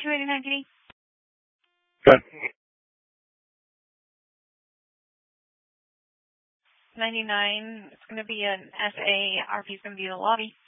289 Kitty. Good. 99. It's going to be an SA. RP is going to be the lobby.